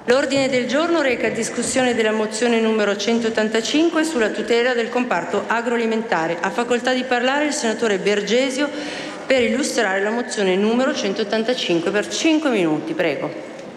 L'ordine del giorno reca discussione della mozione numero 185 sulla tutela del comparto agroalimentare. Ha facoltà di parlare il senatore Bergesio per illustrare la mozione numero 185 per 5 minuti. Prego.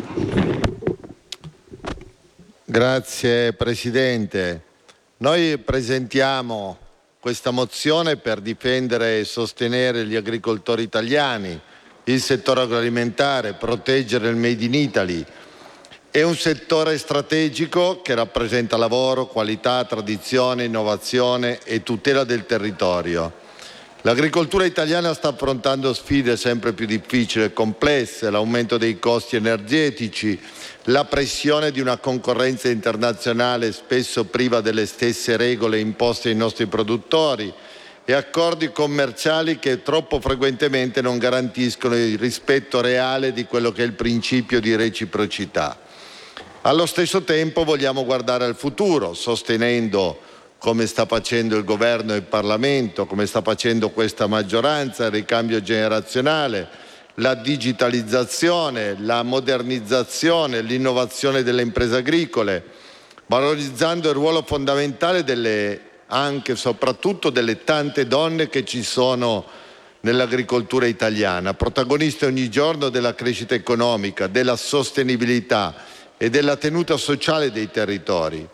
Grazie Presidente. Noi presentiamo questa mozione per difendere e sostenere gli agricoltori italiani, il settore agroalimentare, proteggere il Made in Italy. È un settore strategico che rappresenta lavoro, qualità, tradizione, innovazione e tutela del territorio. L'agricoltura italiana sta affrontando sfide sempre più difficili e complesse, l'aumento dei costi energetici, la pressione di una concorrenza internazionale spesso priva delle stesse regole imposte ai nostri produttori e accordi commerciali che troppo frequentemente non garantiscono il rispetto reale di quello che è il principio di reciprocità. Allo stesso tempo vogliamo guardare al futuro, sostenendo, come sta facendo il Governo e il Parlamento, come sta facendo questa maggioranza, il ricambio generazionale, la digitalizzazione, la modernizzazione, l'innovazione delle imprese agricole, valorizzando il ruolo fondamentale anche e soprattutto delle tante donne che ci sono nell'agricoltura italiana, protagoniste ogni giorno della crescita economica, della sostenibilità e della tenuta sociale dei territori.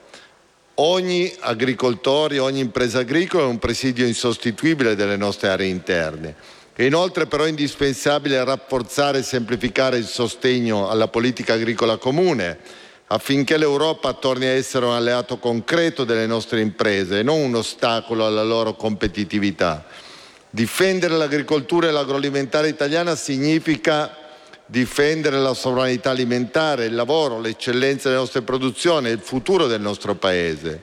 Ogni agricoltore, ogni impresa agricola è un presidio insostituibile delle nostre aree interne. E inoltre però è indispensabile rafforzare e semplificare il sostegno alla politica agricola comune affinché l'Europa torni a essere un alleato concreto delle nostre imprese e non un ostacolo alla loro competitività. Difendere l'agricoltura e l'agroalimentare italiana significa difendere la sovranità alimentare, il lavoro, l'eccellenza delle nostre produzioni, il futuro del nostro Paese.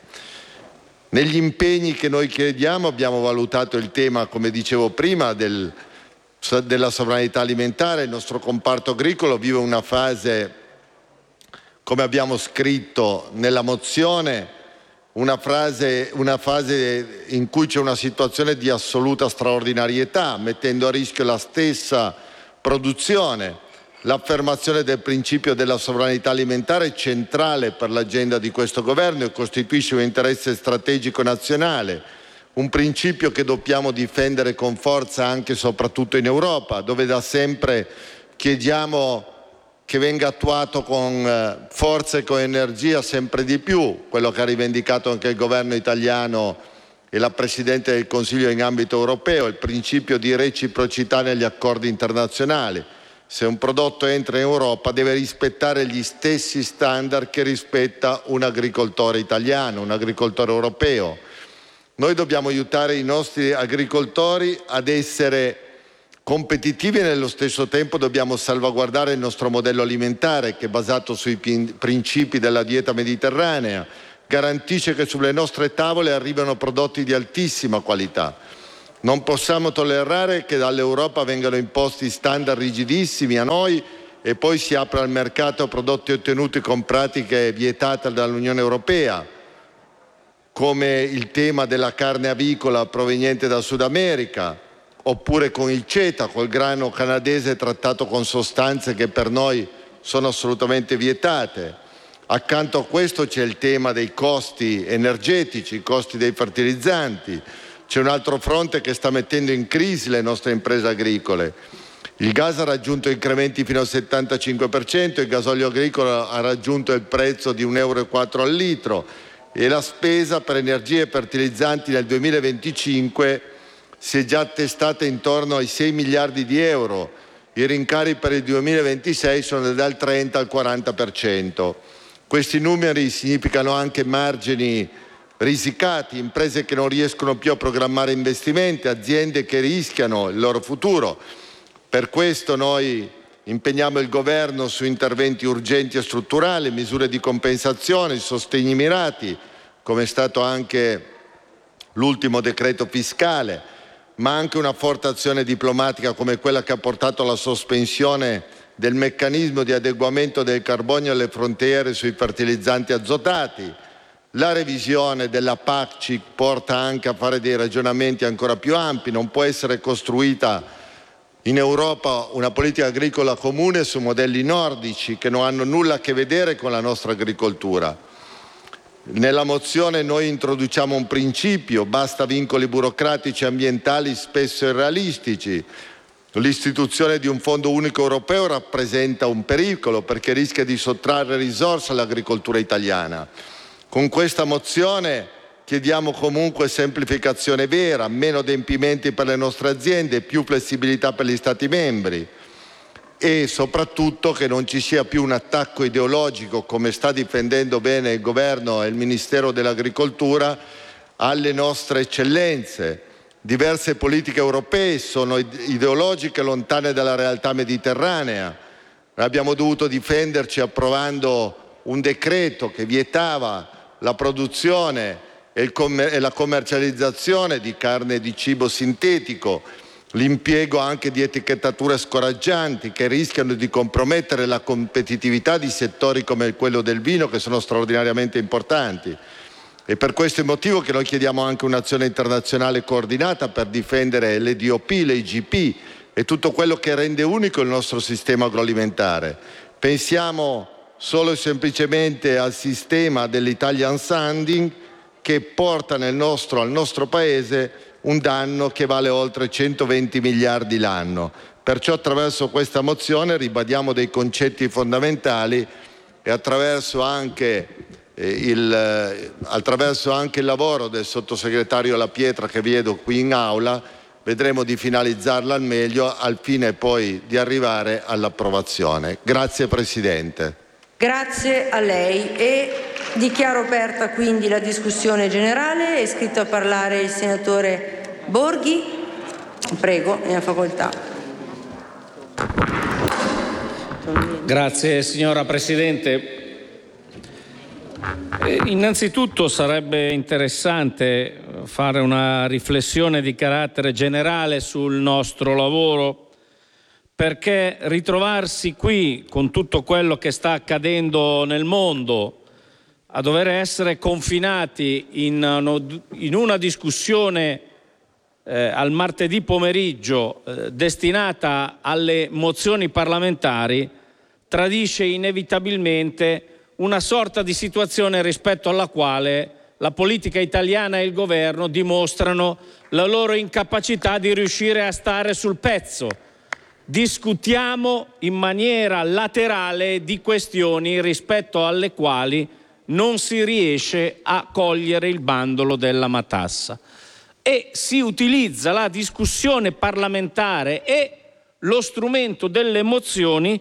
Negli impegni che noi chiediamo abbiamo valutato il tema, come dicevo prima, della sovranità alimentare. Il nostro comparto agricolo vive una fase, come abbiamo scritto nella mozione, una fase in cui c'è una situazione di assoluta straordinarietà, mettendo a rischio la stessa produzione. L'affermazione del principio della sovranità alimentare è centrale per l'agenda di questo Governo e costituisce un interesse strategico nazionale, un principio che dobbiamo difendere con forza anche e soprattutto in Europa, dove da sempre chiediamo che venga attuato con forza e con energia sempre di più, quello che ha rivendicato anche il Governo italiano e la Presidente del Consiglio in ambito europeo, il principio di reciprocità negli accordi internazionali. Se un prodotto entra in Europa deve rispettare gli stessi standard che rispetta un agricoltore italiano, un agricoltore europeo. Noi dobbiamo aiutare i nostri agricoltori ad essere competitivi e nello stesso tempo dobbiamo salvaguardare il nostro modello alimentare che è basato sui principi della dieta mediterranea, garantisce che sulle nostre tavole arrivano prodotti di altissima qualità. Non possiamo tollerare che dall'Europa vengano imposti standard rigidissimi a noi e poi si apra al mercato prodotti ottenuti con pratiche vietate dall'Unione Europea, come il tema della carne avicola proveniente dal Sud America, oppure con il CETA, col grano canadese trattato con sostanze che per noi sono assolutamente vietate. Accanto a questo c'è il tema dei costi energetici, i costi dei fertilizzanti. C'è un altro fronte che sta mettendo in crisi le nostre imprese agricole. Il gas ha raggiunto incrementi fino al 75%, il gasolio agricolo ha raggiunto il prezzo di 1,04 euro al litro e la spesa per energie e fertilizzanti nel 2025 si è già attestata intorno ai 6 miliardi di euro. I rincari per il 2026 sono dal 30 al 40%. Questi numeri significano anche margini risicati, imprese che non riescono più a programmare investimenti, aziende che rischiano il loro futuro. Per questo noi impegniamo il Governo su interventi urgenti e strutturali, misure di compensazione, sostegni mirati, come è stato anche l'ultimo decreto fiscale, ma anche una forte azione diplomatica come quella che ha portato alla sospensione del meccanismo di adeguamento del carbonio alle frontiere sui fertilizzanti azotati. La revisione della PAC ci porta anche a fare dei ragionamenti ancora più ampi, non può essere costruita in Europa una politica agricola comune su modelli nordici che non hanno nulla a che vedere con la nostra agricoltura. Nella mozione noi introduciamo un principio: basta vincoli burocratici e ambientali spesso irrealistici. L'istituzione di un fondo unico europeo rappresenta un pericolo perché rischia di sottrarre risorse all'agricoltura italiana. Con questa mozione chiediamo comunque semplificazione vera, meno adempimenti per le nostre aziende, più flessibilità per gli Stati membri e soprattutto che non ci sia più un attacco ideologico, come sta difendendo bene il Governo e il Ministero dell'Agricoltura, alle nostre eccellenze. Diverse politiche europee sono ideologiche, lontane dalla realtà mediterranea. Abbiamo dovuto difenderci approvando un decreto che vietava la produzione e la commercializzazione di carne di cibo sintetico, l'impiego anche di etichettature scoraggianti che rischiano di compromettere la competitività di settori come quello del vino, che sono straordinariamente importanti. E per questo motivo che noi chiediamo anche un'azione internazionale coordinata per difendere le DOP, le IGP e tutto quello che rende unico il nostro sistema agroalimentare. Pensiamo solo e semplicemente al sistema dell'Italian Sounding, che porta al nostro Paese un danno che vale oltre 120 miliardi l'anno. Perciò attraverso questa mozione ribadiamo dei concetti fondamentali e attraverso anche il lavoro del sottosegretario La Pietra, che vedo qui in aula, vedremo di finalizzarla al meglio al fine poi di arrivare all'approvazione. Grazie Presidente. Grazie a lei e dichiaro aperta quindi la discussione generale. È iscritto a parlare il senatore Borghi. Prego, ne ha facoltà. Grazie signora Presidente. Innanzitutto sarebbe interessante fare una riflessione di carattere generale sul nostro lavoro, perché ritrovarsi qui con tutto quello che sta accadendo nel mondo, a dover essere confinati in una discussione al martedì pomeriggio destinata alle mozioni parlamentari, tradisce inevitabilmente una sorta di situazione rispetto alla quale la politica italiana e il governo dimostrano la loro incapacità di riuscire a stare sul pezzo. Discutiamo in maniera laterale di questioni rispetto alle quali non si riesce a cogliere il bandolo della matassa e si utilizza la discussione parlamentare e lo strumento delle mozioni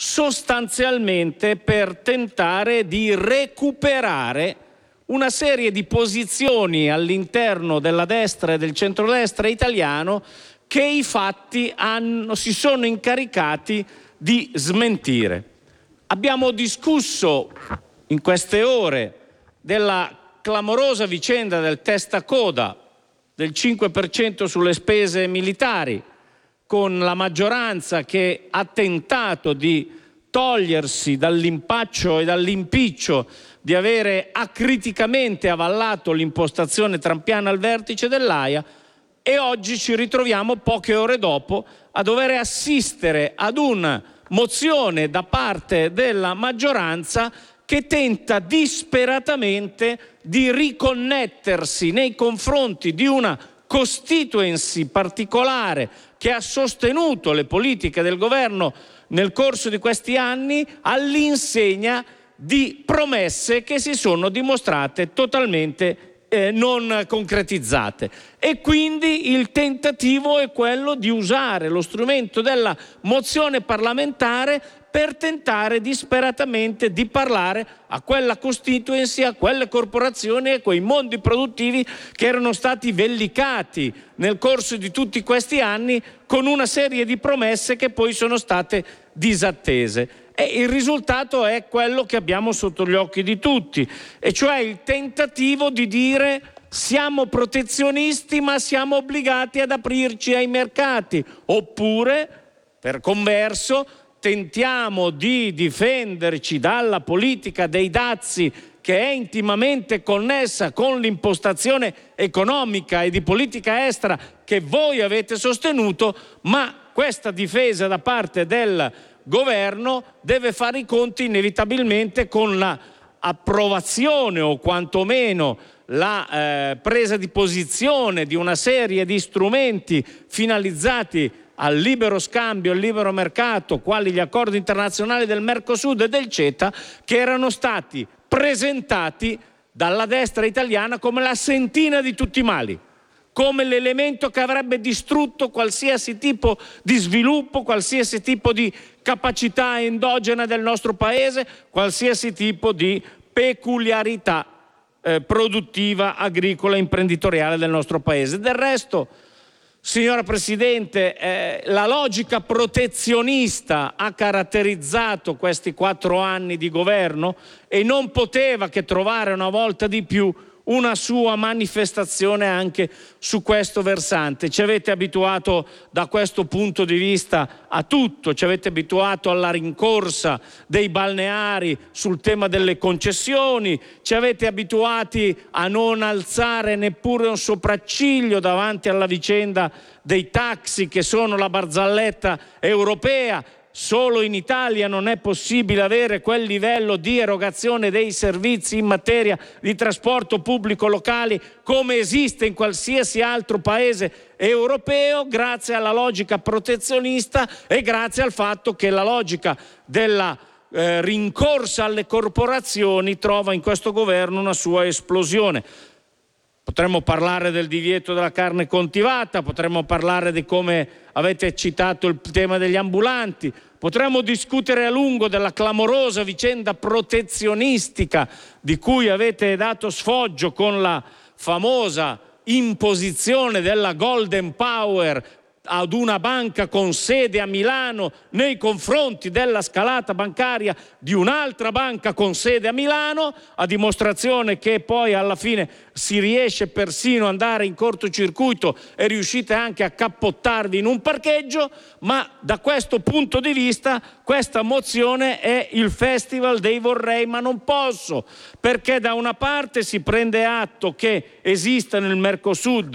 sostanzialmente per tentare di recuperare una serie di posizioni all'interno della destra e del centrodestra italiano che i fatti si sono incaricati di smentire. Abbiamo discusso in queste ore della clamorosa vicenda del testacoda del 5% sulle spese militari, con la maggioranza che ha tentato di togliersi dall'impaccio e dall'impiccio di avere acriticamente avallato l'impostazione trumpiana al vertice dell'AIA, e oggi ci ritroviamo poche ore dopo a dover assistere ad una mozione da parte della maggioranza che tenta disperatamente di riconnettersi nei confronti di una constituency particolare che ha sostenuto le politiche del governo nel corso di questi anni, all'insegna di promesse che si sono dimostrate totalmente non concretizzate. E quindi il tentativo è quello di usare lo strumento della mozione parlamentare per tentare disperatamente di parlare a quella constituency, a quelle corporazioni e a quei mondi produttivi che erano stati vellicati nel corso di tutti questi anni con una serie di promesse che poi sono state disattese. E il risultato è quello che abbiamo sotto gli occhi di tutti, e cioè il tentativo di dire: siamo protezionisti ma siamo obbligati ad aprirci ai mercati, oppure per converso tentiamo di difenderci dalla politica dei dazi, che è intimamente connessa con l'impostazione economica e di politica estera che voi avete sostenuto, ma questa difesa da parte del governo deve fare i conti inevitabilmente con la approvazione o quantomeno la presa di posizione di una serie di strumenti finalizzati al libero scambio, al libero mercato, quali gli accordi internazionali del Mercosur e del CETA, che erano stati presentati dalla destra italiana come la sentina di tutti i mali, come l'elemento che avrebbe distrutto qualsiasi tipo di sviluppo, qualsiasi tipo di capacità endogena del nostro paese, qualsiasi tipo di peculiarità produttiva, agricola, imprenditoriale del nostro paese. Del resto, signora Presidente, la logica protezionista ha caratterizzato questi 4 anni di governo e non poteva che trovare una volta di più una sua manifestazione anche su questo versante. Ci avete abituato da questo punto di vista a tutto, ci avete abituato alla rincorsa dei balneari sul tema delle concessioni, ci avete abituati a non alzare neppure un sopracciglio davanti alla vicenda dei taxi, che sono la barzelletta europea. Solo in Italia non è possibile avere quel livello di erogazione dei servizi in materia di trasporto pubblico locali come esiste in qualsiasi altro paese europeo, grazie alla logica protezionista e grazie al fatto che la logica della rincorsa alle corporazioni trova in questo governo una sua esplosione. Potremmo parlare del divieto della carne coltivata, potremmo parlare di come avete citato il tema degli ambulanti, potremmo discutere a lungo della clamorosa vicenda protezionistica di cui avete dato sfoggio con la famosa imposizione della Golden Power ad una banca con sede a Milano nei confronti della scalata bancaria di un'altra banca con sede a Milano, a dimostrazione che poi alla fine si riesce persino ad andare in cortocircuito e riuscite anche a cappottarvi in un parcheggio. Ma da questo punto di vista questa mozione è il festival dei vorrei ma non posso, perché da una parte si prende atto che esista nel Mercosur,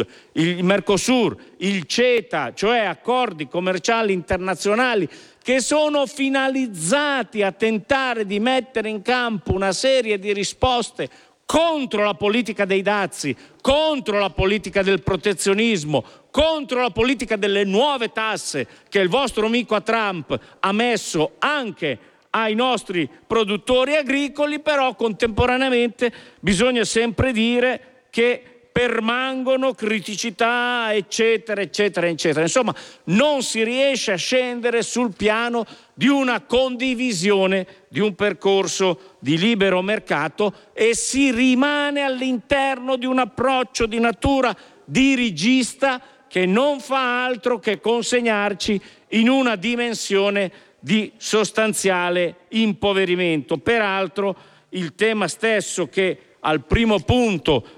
il CETA, cioè accordi commerciali internazionali che sono finalizzati a tentare di mettere in campo una serie di risposte contro la politica dei dazi, contro la politica del protezionismo, contro la politica delle nuove tasse che il vostro amico Trump ha messo anche ai nostri produttori agricoli. Però contemporaneamente bisogna sempre dire che permangono criticità, eccetera, eccetera, eccetera. Insomma, non si riesce a scendere sul piano di una condivisione di un percorso di libero mercato e si rimane all'interno di un approccio di natura dirigista che non fa altro che consegnarci in una dimensione di sostanziale impoverimento. Peraltro, il tema stesso che al primo punto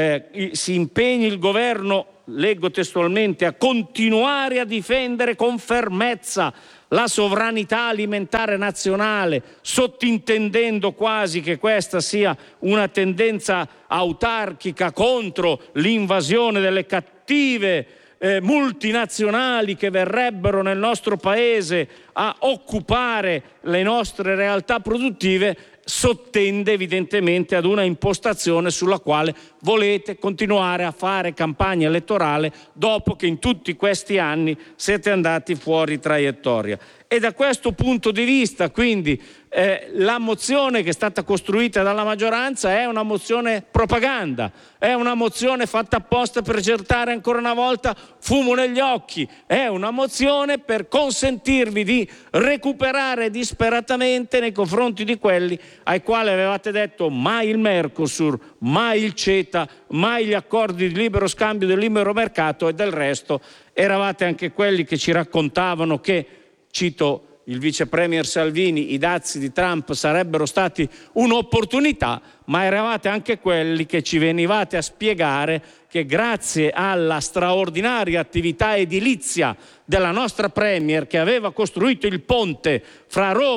si impegni il governo, leggo testualmente, a continuare a difendere con fermezza la sovranità alimentare nazionale, sottintendendo quasi che questa sia una tendenza autarchica contro l'invasione delle cattive multinazionali che verrebbero nel nostro paese a occupare le nostre realtà produttive, sottende evidentemente ad una impostazione sulla quale volete continuare a fare campagna elettorale dopo che in tutti questi anni siete andati fuori traiettoria. E da questo punto di vista, quindi, la mozione che è stata costruita dalla maggioranza è una mozione propaganda, è una mozione fatta apposta per gettare ancora una volta fumo negli occhi, è una mozione per consentirvi di recuperare disperatamente nei confronti di quelli ai quali avevate detto mai il Mercosur, mai il CETA, mai gli accordi di libero scambio del libero mercato, e del resto eravate anche quelli che ci raccontavano che, cito il vice premier Salvini, i dazi di Trump sarebbero stati un'opportunità, ma eravate anche quelli che ci venivate a spiegare che grazie alla straordinaria attività edilizia della nostra premier, che aveva costruito il ponte fra Roma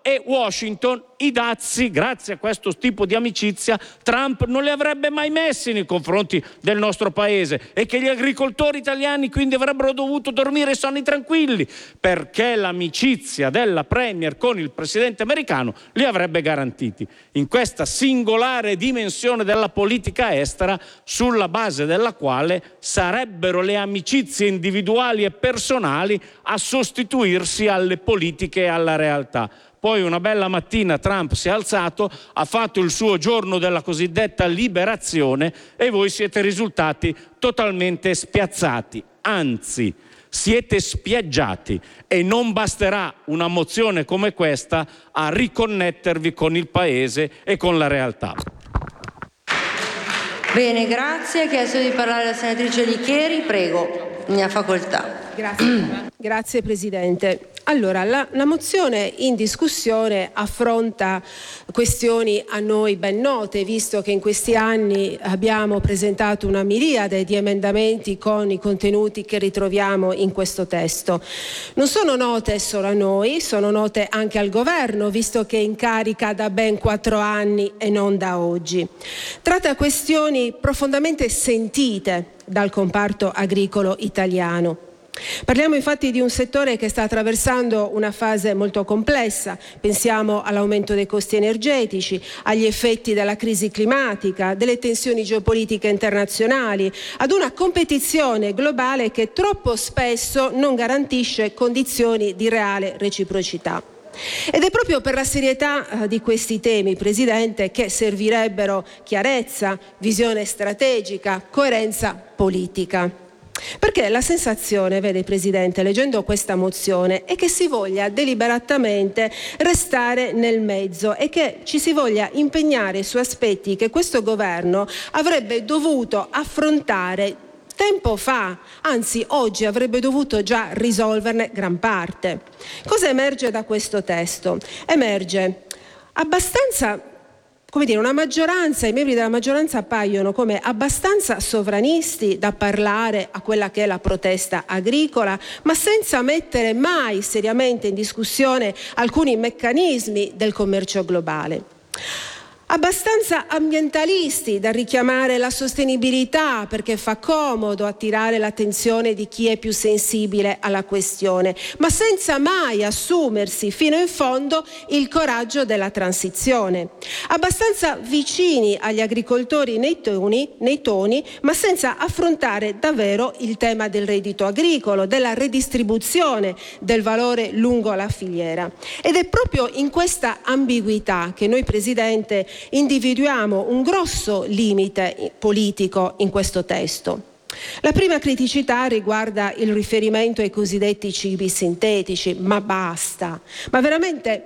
e Washington i dazi, grazie a questo tipo di amicizia, Trump non li avrebbe mai messi nei confronti del nostro paese, e che gli agricoltori italiani quindi avrebbero dovuto dormire sonni tranquilli, perché l'amicizia della Premier con il presidente americano li avrebbe garantiti. In questa singolare dimensione della politica estera, sulla base della quale sarebbero le amicizie individuali e personali a sostituirsi alle politiche e alla realtà. Poi una bella mattina Trump si è alzato, ha fatto il suo giorno della cosiddetta liberazione e voi siete risultati totalmente spiazzati, anzi siete spiaggiati, e non basterà una mozione come questa a riconnettervi con il Paese e con la realtà. Bene, grazie. Ha chiesto di parlare la senatrice Licheri, prego, ne ha facoltà. Grazie Presidente. Allora, la mozione in discussione affronta questioni a noi ben note, visto che in questi anni abbiamo presentato una miriade di emendamenti con i contenuti che ritroviamo in questo testo. Non sono note solo a noi, sono note anche al Governo, visto che è in carica da ben 4 anni e non da oggi. Tratta questioni profondamente sentite dal comparto agricolo italiano. Parliamo infatti di un settore che sta attraversando una fase molto complessa. Pensiamo all'aumento dei costi energetici, agli effetti della crisi climatica, delle tensioni geopolitiche internazionali, ad una competizione globale che troppo spesso non garantisce condizioni di reale reciprocità. Ed è proprio per la serietà di questi temi, Presidente, che servirebbero chiarezza, visione strategica, coerenza politica. Perché la sensazione, vede Presidente, leggendo questa mozione, è che si voglia deliberatamente restare nel mezzo e che ci si voglia impegnare su aspetti che questo governo avrebbe dovuto affrontare tempo fa, anzi oggi avrebbe dovuto già risolverne gran parte. Cosa emerge da questo testo? Emerge abbastanza, una maggioranza, i membri della maggioranza appaiono come abbastanza sovranisti da parlare a quella che è la protesta agricola, ma senza mettere mai seriamente in discussione alcuni meccanismi del commercio globale. Abbastanza ambientalisti da richiamare la sostenibilità perché fa comodo attirare l'attenzione di chi è più sensibile alla questione, ma senza mai assumersi fino in fondo il coraggio della transizione. Abbastanza vicini agli agricoltori nei toni, ma senza affrontare davvero il tema del reddito agricolo, della redistribuzione del valore lungo la filiera. Ed è proprio in questa ambiguità che noi, Presidente, individuiamo un grosso limite politico in questo testo. La prima criticità riguarda il riferimento ai cosiddetti cibi sintetici, ma basta, ma veramente,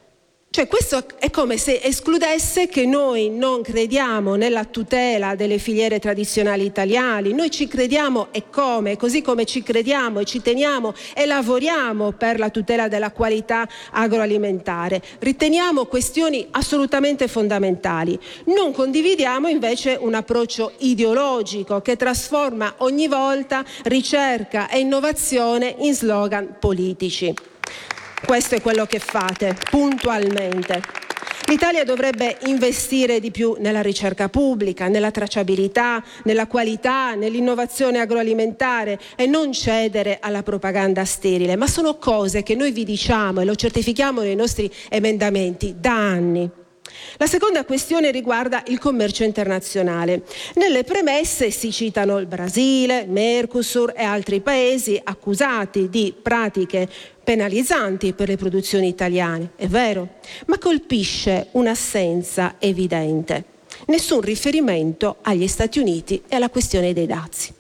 questo è come se escludesse che noi non crediamo nella tutela delle filiere tradizionali italiane. Noi ci crediamo così come ci crediamo e ci teniamo e lavoriamo per la tutela della qualità agroalimentare. Riteniamo questioni assolutamente fondamentali. Non condividiamo invece un approccio ideologico che trasforma ogni volta ricerca e innovazione in slogan politici. Questo è quello che fate, puntualmente. L'Italia dovrebbe investire di più nella ricerca pubblica, nella tracciabilità, nella qualità, nell'innovazione agroalimentare e non cedere alla propaganda sterile. Ma sono cose che noi vi diciamo e lo certifichiamo nei nostri emendamenti da anni. La seconda questione riguarda il commercio internazionale. Nelle premesse si citano il Brasile, Mercosur e altri paesi accusati di pratiche penalizzanti per le produzioni italiane. È vero, ma colpisce un'assenza evidente. Nessun riferimento agli Stati Uniti e alla questione dei dazi.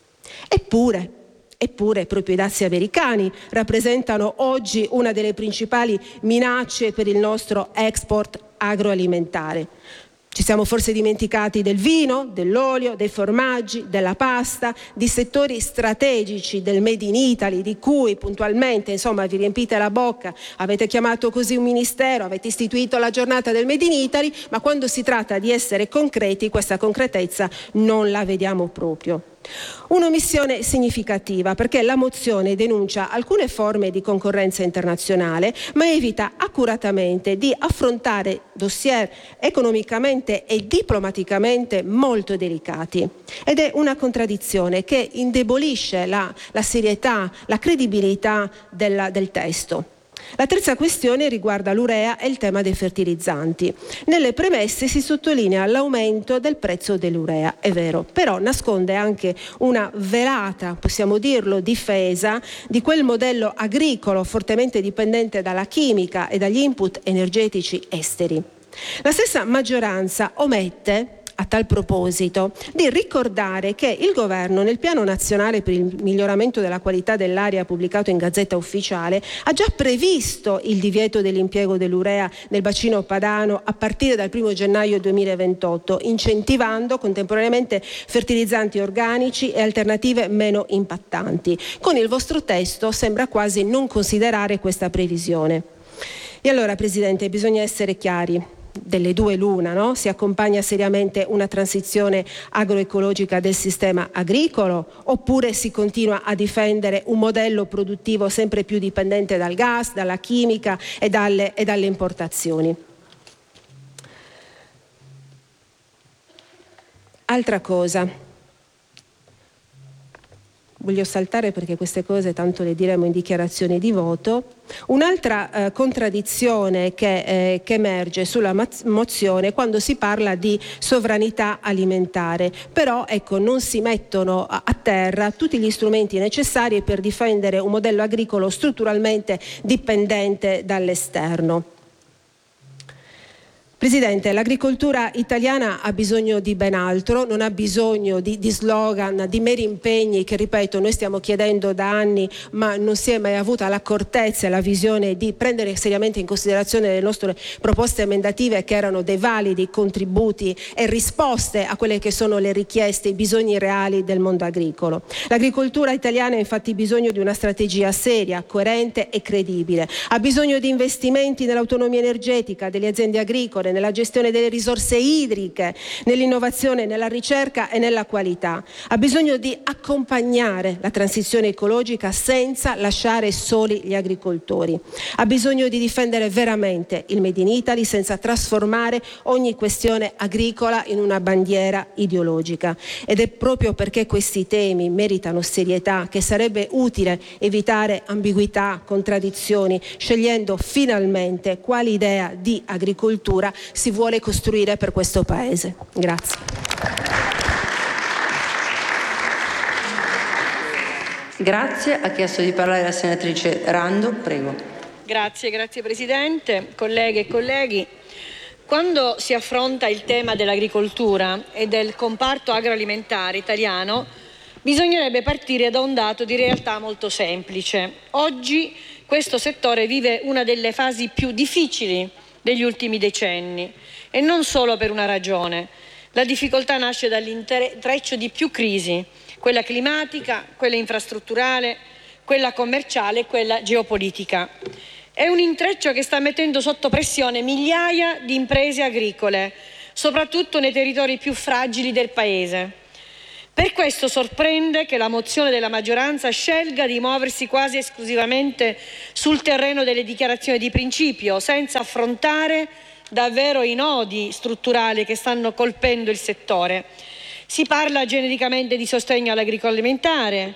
Eppure proprio i dazi americani rappresentano oggi una delle principali minacce per il nostro export agroalimentare. Ci siamo forse dimenticati del vino, dell'olio, dei formaggi, della pasta, di settori strategici del Made in Italy, di cui puntualmente, vi riempite la bocca, avete chiamato così un ministero, avete istituito la giornata del Made in Italy, ma quando si tratta di essere concreti, questa concretezza non la vediamo proprio. Un'omissione significativa perché la mozione denuncia alcune forme di concorrenza internazionale, ma evita accuratamente di affrontare dossier economicamente e diplomaticamente molto delicati. Ed è una contraddizione che indebolisce la serietà, la credibilità del testo. La terza questione riguarda l'urea e il tema dei fertilizzanti. Nelle premesse si sottolinea l'aumento del prezzo dell'urea, è vero, però nasconde anche una velata, possiamo dirlo, difesa di quel modello agricolo fortemente dipendente dalla chimica e dagli input energetici esteri. La stessa maggioranza omette a tal proposito di ricordare che il governo nel piano nazionale per il miglioramento della qualità dell'aria pubblicato in Gazzetta Ufficiale ha già previsto il divieto dell'impiego dell'urea nel bacino padano a partire dal 1 gennaio 2028, incentivando contemporaneamente fertilizzanti organici e alternative meno impattanti. Con il vostro testo sembra quasi non considerare questa previsione. E allora, Presidente, bisogna essere chiari. Delle due l'una, no? Si accompagna seriamente una transizione agroecologica del sistema agricolo oppure si continua a difendere un modello produttivo sempre più dipendente dal gas, dalla chimica e dalle importazioni? Altra cosa. Voglio saltare perché queste cose tanto le diremo in dichiarazione di voto. Un'altra contraddizione che emerge sulla mozione quando si parla di sovranità alimentare, però ecco, non si mettono a terra tutti gli strumenti necessari per difendere un modello agricolo strutturalmente dipendente dall'esterno. Presidente, l'agricoltura italiana ha bisogno di ben altro, non ha bisogno di slogan, di meri impegni che, ripeto, noi stiamo chiedendo da anni, ma non si è mai avuta l'accortezza e la visione di prendere seriamente in considerazione le nostre proposte emendative, che erano dei validi contributi e risposte a quelle che sono le richieste, i bisogni reali del mondo agricolo. L'agricoltura italiana ha infatti bisogno di una strategia seria, coerente e credibile. Ha bisogno di investimenti nell'autonomia energetica delle aziende agricole, nella gestione delle risorse idriche, nell'innovazione, nella ricerca e nella qualità. Ha bisogno di accompagnare la transizione ecologica senza lasciare soli gli agricoltori. Ha bisogno di difendere veramente il Made in Italy senza trasformare ogni questione agricola in una bandiera ideologica. Ed è proprio perché questi temi meritano serietà che sarebbe utile evitare ambiguità, contraddizioni, scegliendo finalmente quale idea di agricoltura si vuole costruire per questo Paese. Grazie. Grazie. Ha chiesto di parlare la senatrice Rando. Prego. Grazie Presidente, colleghe e colleghi. Quando si affronta il tema dell'agricoltura e del comparto agroalimentare italiano, bisognerebbe partire da un dato di realtà molto semplice. Oggi questo settore vive una delle fasi più difficili degli ultimi decenni, e non solo per una ragione. La difficoltà nasce dall'intreccio di più crisi, quella climatica, quella infrastrutturale, quella commerciale e quella geopolitica. È un intreccio che sta mettendo sotto pressione migliaia di imprese agricole, soprattutto nei territori più fragili del Paese. Per questo sorprende che la mozione della maggioranza scelga di muoversi quasi esclusivamente sul terreno delle dichiarazioni di principio, senza affrontare davvero i nodi strutturali che stanno colpendo il settore. Si parla genericamente di sostegno all'agroalimentare,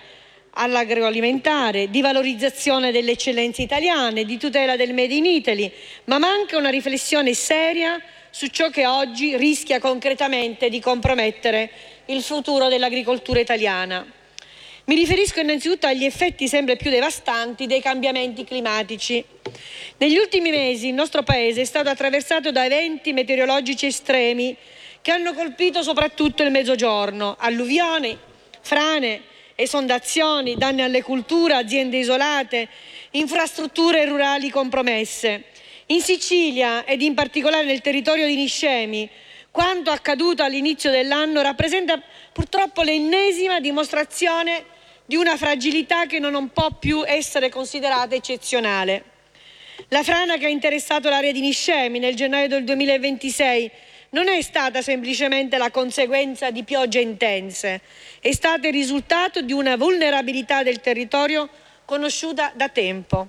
di valorizzazione delle eccellenze italiane, di tutela del Made in Italy, ma manca una riflessione seria su ciò che oggi rischia concretamente di compromettere il futuro dell'agricoltura italiana. Mi riferisco innanzitutto agli effetti sempre più devastanti dei cambiamenti climatici. Negli ultimi mesi il nostro Paese è stato attraversato da eventi meteorologici estremi che hanno colpito soprattutto il Mezzogiorno: alluvioni, frane, esondazioni, danni alle culture, aziende isolate, infrastrutture rurali compromesse. In Sicilia ed in particolare nel territorio di Niscemi, quanto accaduto all'inizio dell'anno rappresenta purtroppo l'ennesima dimostrazione di una fragilità che non può più essere considerata eccezionale. La frana che ha interessato l'area di Niscemi nel gennaio del 2026 non è stata semplicemente la conseguenza di piogge intense, è stato il risultato di una vulnerabilità del territorio conosciuta da tempo.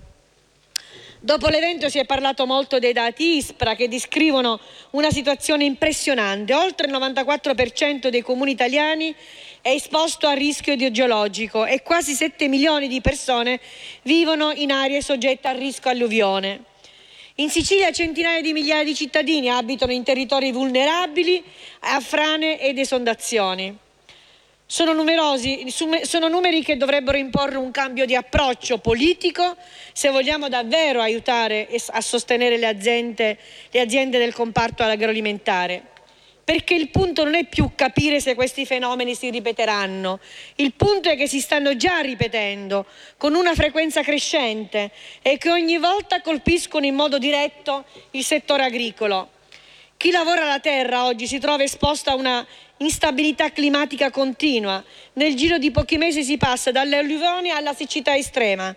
Dopo l'evento si è parlato molto dei dati ISPRA che descrivono una situazione impressionante. Oltre il 94% dei comuni italiani è esposto a rischio idrogeologico e quasi 7 milioni di persone vivono in aree soggette a rischio alluvione. In Sicilia centinaia di migliaia di cittadini abitano in territori vulnerabili a frane ed esondazioni. Sono numeri che dovrebbero imporre un cambio di approccio politico se vogliamo davvero aiutare a sostenere le aziende del comparto agroalimentare. Perché il punto non è più capire se questi fenomeni si ripeteranno, il punto è che si stanno già ripetendo con una frequenza crescente e che ogni volta colpiscono in modo diretto il settore agricolo. Chi lavora la terra oggi si trova esposto a una instabilità climatica continua. Nel giro di pochi mesi si passa dalle alluvioni alla siccità estrema.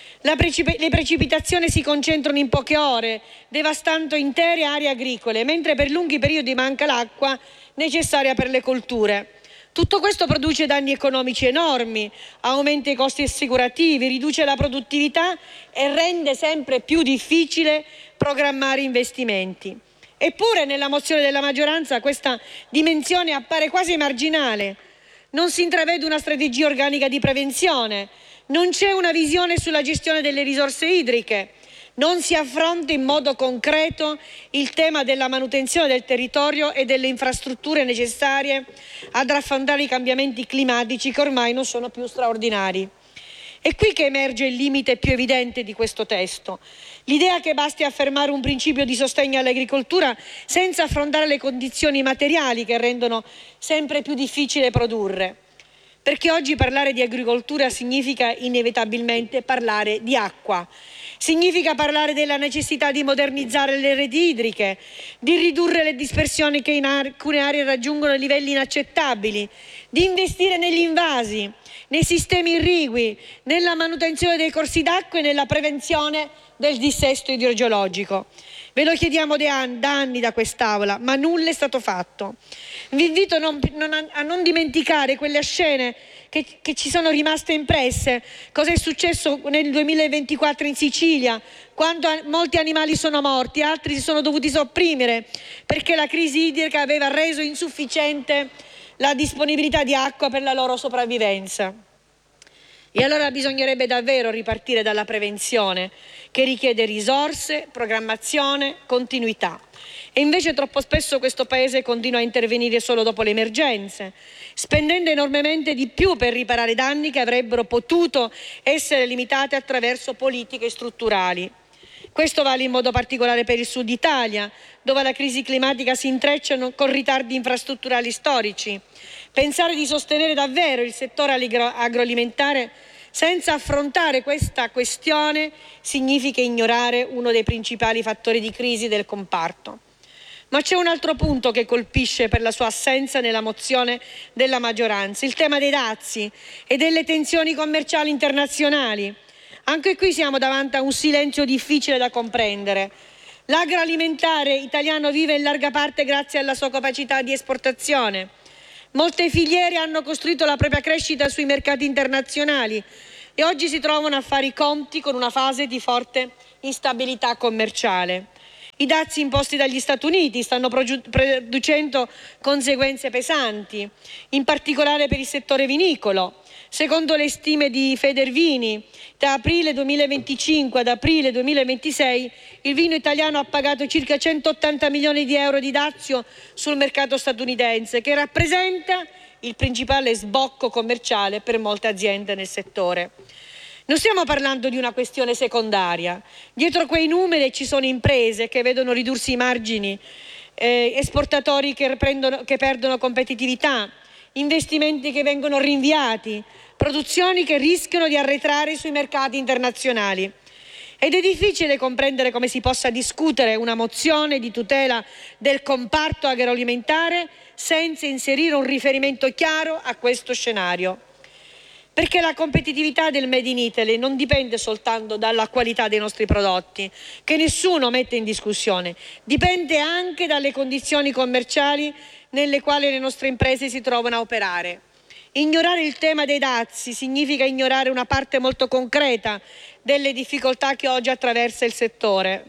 Le precipitazioni si concentrano in poche ore, devastando intere aree agricole, mentre per lunghi periodi manca l'acqua necessaria per le colture. Tutto questo produce danni economici enormi, aumenta i costi assicurativi, riduce la produttività e rende sempre più difficile programmare investimenti. Eppure nella mozione della maggioranza questa dimensione appare quasi marginale. Non si intravede una strategia organica di prevenzione, non c'è una visione sulla gestione delle risorse idriche, non si affronta in modo concreto il tema della manutenzione del territorio e delle infrastrutture necessarie ad affrontare i cambiamenti climatici che ormai non sono più straordinari. È qui che emerge il limite più evidente di questo testo. L'idea che basti affermare un principio di sostegno all'agricoltura senza affrontare le condizioni materiali che rendono sempre più difficile produrre. Perché oggi parlare di agricoltura significa inevitabilmente parlare di acqua. Significa parlare della necessità di modernizzare le reti idriche, di ridurre le dispersioni che in alcune aree raggiungono livelli inaccettabili, di investire negli invasi, nei sistemi irrigui, nella manutenzione dei corsi d'acqua e nella prevenzione del dissesto idrogeologico. Ve lo chiediamo da anni da quest'Aula, ma nulla è stato fatto. Vi invito a non dimenticare quelle scene che ci sono rimaste impresse. Cosa è successo nel 2024 in Sicilia, quando molti animali sono morti, altri si sono dovuti sopprimere perché la crisi idrica aveva reso insufficiente la disponibilità di acqua per la loro sopravvivenza. E allora bisognerebbe davvero ripartire dalla prevenzione, che richiede risorse, programmazione, continuità. E invece troppo spesso questo Paese continua a intervenire solo dopo le emergenze, spendendo enormemente di più per riparare danni che avrebbero potuto essere limitati attraverso politiche strutturali. Questo vale in modo particolare per il Sud Italia, dove la crisi climatica si intreccia con ritardi infrastrutturali storici. Pensare di sostenere davvero il settore agroalimentare senza affrontare questa questione significa ignorare uno dei principali fattori di crisi del comparto. Ma c'è un altro punto che colpisce per la sua assenza nella mozione della maggioranza, il tema dei dazi e delle tensioni commerciali internazionali. Anche qui siamo davanti a un silenzio difficile da comprendere. L'agroalimentare italiano vive in larga parte grazie alla sua capacità di esportazione. Molte filiere hanno costruito la propria crescita sui mercati internazionali e oggi si trovano a fare i conti con una fase di forte instabilità commerciale. I dazi imposti dagli Stati Uniti stanno producendo conseguenze pesanti, in particolare per il settore vinicolo. Secondo le stime di Federvini, da aprile 2025 ad aprile 2026 il vino italiano ha pagato circa 180 milioni di euro di dazio sul mercato statunitense, che rappresenta il principale sbocco commerciale per molte aziende nel settore. Non stiamo parlando di una questione secondaria. Dietro quei numeri ci sono imprese che vedono ridursi i margini, esportatori che perdono competitività, investimenti che vengono rinviati, produzioni che rischiano di arretrare sui mercati internazionali. Ed è difficile comprendere come si possa discutere una mozione di tutela del comparto agroalimentare senza inserire un riferimento chiaro a questo scenario. perché la competitività del Made in Italy non dipende soltanto dalla qualità dei nostri prodotti, che nessuno mette in discussione, dipende anche dalle condizioni commerciali nelle quali le nostre imprese si trovano a operare. Ignorare il tema dei dazi significa ignorare una parte molto concreta delle difficoltà che oggi attraversa il settore.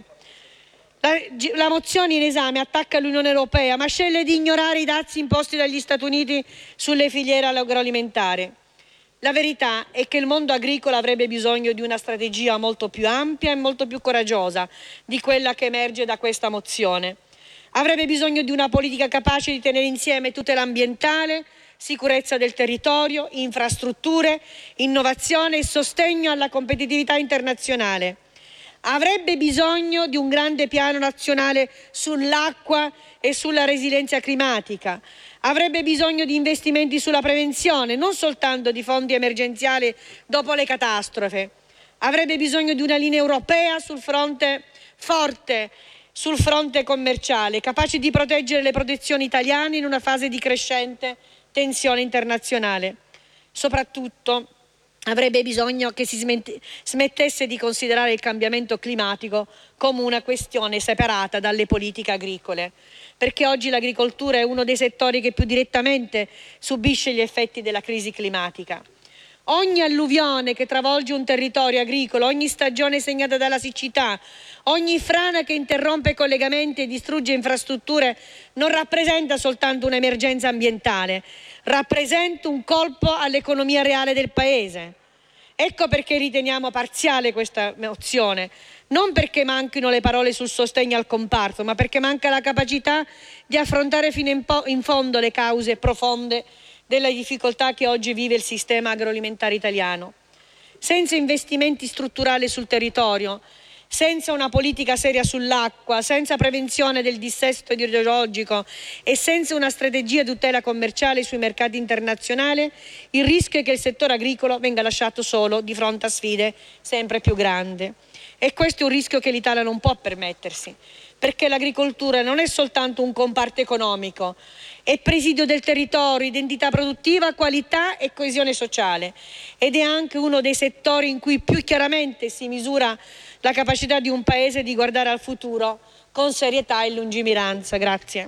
La mozione in esame attacca l'Unione Europea, ma sceglie di ignorare i dazi imposti dagli Stati Uniti sulle filiere agroalimentari. La verità è che il mondo agricolo avrebbe bisogno di una strategia molto più ampia e molto più coraggiosa di quella che emerge da questa mozione. Avrebbe bisogno di una politica capace di tenere insieme tutela ambientale, sicurezza del territorio, infrastrutture, innovazione e sostegno alla competitività internazionale. Avrebbe bisogno di un grande piano nazionale sull'acqua e sulla resilienza climatica. Avrebbe bisogno di investimenti sulla prevenzione, non soltanto di fondi emergenziali dopo le catastrofi. Avrebbe bisogno di una linea europea sul fronte forte, sul fronte commerciale, capace di proteggere le produzioni italiane in una fase di crescente tensione internazionale. Soprattutto avrebbe bisogno che si smettesse di considerare il cambiamento climatico come una questione separata dalle politiche agricole, perché oggi l'agricoltura è uno dei settori che più direttamente subisce gli effetti della crisi climatica. Ogni alluvione che travolge un territorio agricolo, ogni stagione segnata dalla siccità, ogni frana che interrompe collegamenti e distrugge infrastrutture non rappresenta soltanto un'emergenza ambientale, rappresenta un colpo all'economia reale del Paese. Ecco perché riteniamo parziale questa mozione, non perché manchino le parole sul sostegno al comparto, ma perché manca la capacità di affrontare fino in fondo le cause profonde delle difficoltà che oggi vive il sistema agroalimentare italiano. Senza investimenti strutturali sul territorio, senza una politica seria sull'acqua, senza prevenzione del dissesto idrogeologico e senza una strategia di tutela commerciale sui mercati internazionali, il rischio è che il settore agricolo venga lasciato solo di fronte a sfide sempre più grandi. E questo è un rischio che l'Italia non può permettersi, perché l'agricoltura non è soltanto un comparto economico, è presidio del territorio, identità produttiva, qualità e coesione sociale, ed è anche uno dei settori in cui più chiaramente si misura la capacità di un Paese di guardare al futuro con serietà e lungimiranza. Grazie.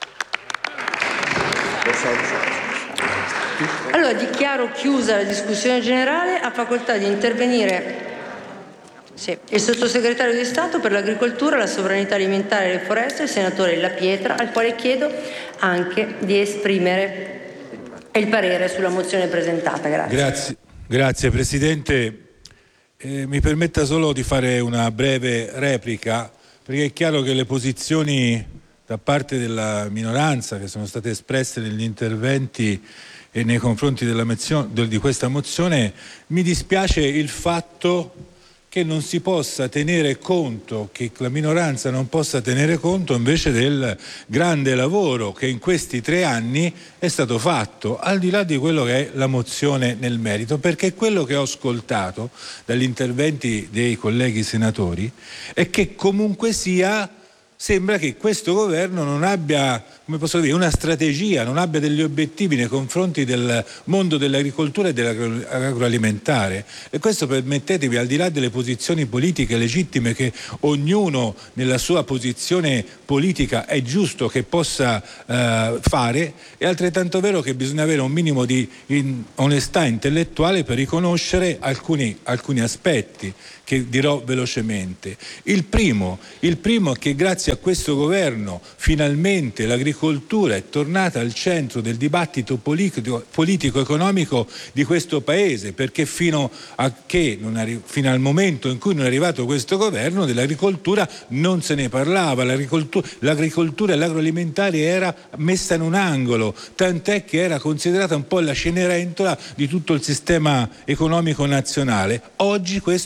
Allora dichiaro chiusa la discussione generale. Ha facoltà di intervenire il sottosegretario di Stato per l'Agricoltura, la sovranità alimentare e le foreste, il senatore La Pietra, al quale chiedo anche di esprimere il parere sulla mozione presentata. Grazie Presidente. Mi permetta solo di fare una breve replica, perché è chiaro che le posizioni da parte della minoranza che sono state espresse negli interventi e nei confronti di questa mozione, mi dispiace il fatto che non si possa tenere conto, che la minoranza non possa tenere conto invece del grande lavoro che in questi 3 anni è stato fatto, al di là di quello che è la mozione nel merito, perché quello che ho ascoltato dagli interventi dei colleghi senatori è che comunque sia sembra che questo governo non abbia, come posso dire, una strategia, non abbia degli obiettivi nei confronti del mondo dell'agricoltura e dell'agroalimentare. E questo, permettetemi, al di là delle posizioni politiche legittime che ognuno nella sua posizione politica è giusto che possa fare, è altrettanto vero che bisogna avere un minimo di onestà intellettuale per riconoscere alcuni aspetti che dirò velocemente. Il primo è che grazie a questo governo finalmente l'agricoltura è tornata al centro del dibattito politico-economico di questo Paese, perché fino al momento in cui non è arrivato questo governo dell'agricoltura non se ne parlava, l'agricoltura e l'agroalimentare era messa in un angolo, tant'è che era considerata un po' la cenerentola di tutto il sistema economico nazionale. Oggi questo non lo è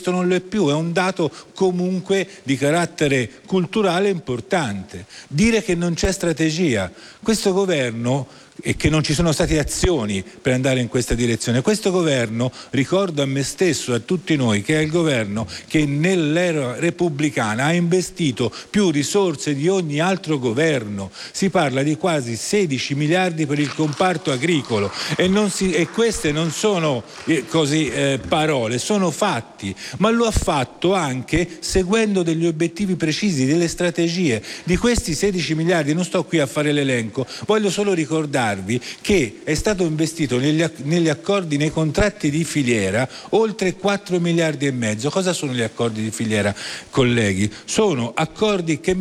più è un dato comunque di carattere culturale importante. Dire che non c'è strategia, questo governo, e che non ci sono state azioni per andare in questa direzione. Questo governo, ricordo a me stesso, a tutti noi, che è il governo che nell'era repubblicana ha investito più risorse di ogni altro governo. Si parla di quasi 16 miliardi per il comparto agricolo e queste non sono parole, sono fatti, ma lo ha fatto anche seguendo degli obiettivi precisi, delle strategie. Di questi 16 miliardi, non sto qui a fare l'elenco, voglio solo ricordarvi che è stato investito negli accordi, nei contratti di filiera, oltre 4 miliardi e mezzo. Cosa sono gli accordi di filiera, colleghi? Sono accordi che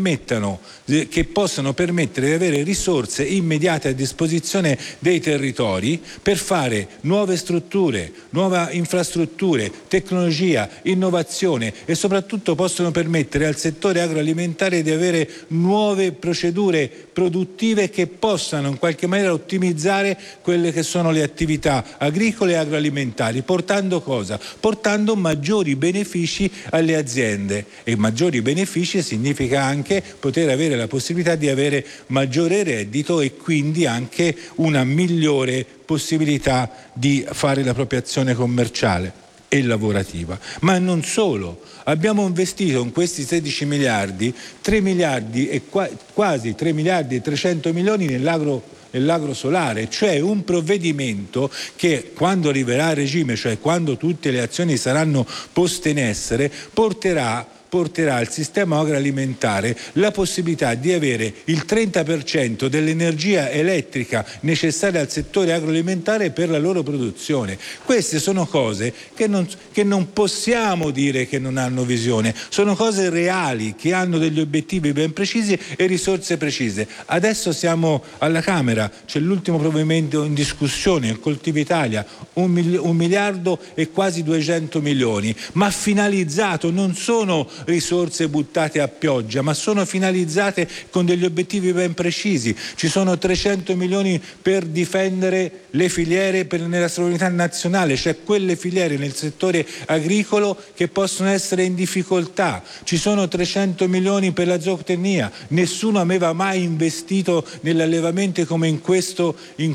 possano permettere di avere risorse immediate a disposizione dei territori per fare nuove strutture, nuove infrastrutture, tecnologia, innovazione, e soprattutto possono permettere al settore agroalimentare di avere nuove procedure produttive che possano in qualche maniera ottimizzare quelle che sono le attività agricole e agroalimentari, portando cosa? Portando maggiori benefici alle aziende, e maggiori benefici significa anche poter avere la possibilità di avere maggiore reddito e quindi anche una migliore possibilità di fare la propria azione commerciale e lavorativa. Ma non solo, abbiamo investito in questi 16 miliardi 3 miliardi e quasi 3 miliardi e 300 milioni nell'agro solare, cioè un provvedimento che quando arriverà a regime, cioè quando tutte le azioni saranno poste in essere, porterà al sistema agroalimentare la possibilità di avere il 30% dell'energia elettrica necessaria al settore agroalimentare per la loro produzione. Queste sono cose che non possiamo dire che non hanno visione, sono cose reali che hanno degli obiettivi ben precisi e risorse precise. Adesso siamo alla Camera, c'è l'ultimo provvedimento in discussione, il Coltiva Italia, 1 miliardo e quasi 200 milioni, ma finalizzato, non sono risorse buttate a pioggia, ma sono finalizzate con degli obiettivi ben precisi. Ci sono 300 milioni per difendere le filiere nella sovranità nazionale, cioè quelle filiere nel settore agricolo che possono essere in difficoltà. Ci sono 300 milioni per la zootecnia. Nessuno aveva mai investito nell'allevamento come in questo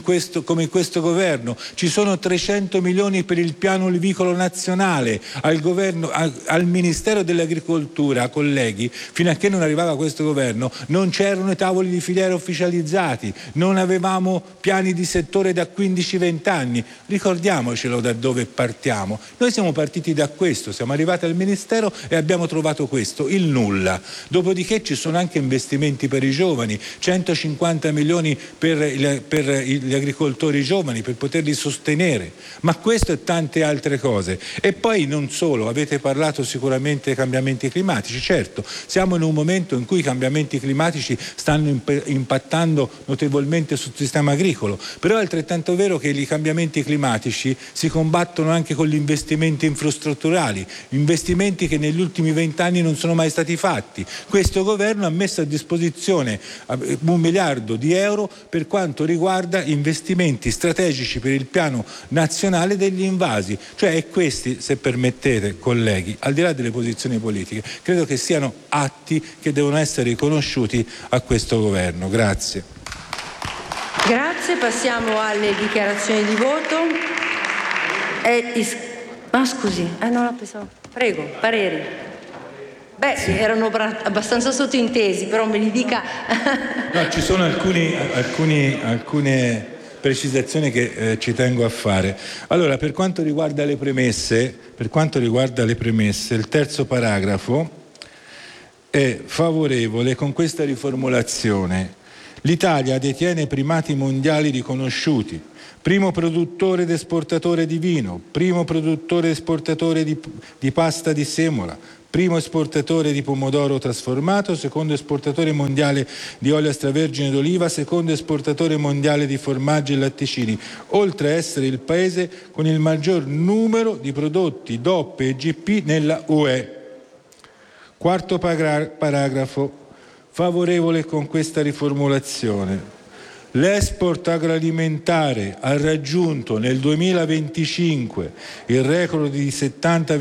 governo. Ci sono 300 milioni per il piano olivicolo nazionale. Al Ministero dell'Agricoltura, colleghi, fino a che non arrivava questo governo non c'erano i tavoli di filiera ufficializzati, non avevamo piani di settore da 15-20 anni. Ricordiamocelo da dove partiamo. Noi siamo partiti da questo, siamo arrivati al Ministero e abbiamo trovato questo, il nulla. Dopodiché ci sono anche investimenti per i giovani, 150 milioni per gli agricoltori giovani per poterli sostenere, ma questo e tante altre cose. E poi non solo, avete parlato sicuramente dei cambiamenti climatici. Certo, siamo in un momento in cui i cambiamenti climatici stanno impattando notevolmente sul sistema agricolo, però è altrettanto vero che i cambiamenti climatici si combattono anche con gli investimenti infrastrutturali, investimenti che negli ultimi 20 anni non sono mai stati fatti. Questo governo ha messo a disposizione 1 miliardo di euro per quanto riguarda investimenti strategici per il piano nazionale degli invasi, cioè questi, se permettete colleghi, al di là delle posizioni politiche, credo che siano atti che devono essere riconosciuti a questo governo. Grazie. Grazie, passiamo alle dichiarazioni di voto. Non la pensavo. Prego, pareri. Sì, erano abbastanza sottintesi, però me li dica. No, ci sono alcune precisazioni che ci tengo a fare. Allora, per quanto riguarda le premesse, il terzo paragrafo è favorevole con questa riformulazione. L'Italia detiene primati mondiali riconosciuti: primo produttore ed esportatore di vino, primo produttore ed esportatore di pasta di semola, primo esportatore di pomodoro trasformato, secondo esportatore mondiale di olio extravergine d'oliva, secondo esportatore mondiale di formaggi e latticini, oltre a essere il paese con il maggior numero di prodotti DOP e GP nella UE. Quarto paragrafo, favorevole con questa riformulazione. L'export agroalimentare ha raggiunto nel 2025 il record di 70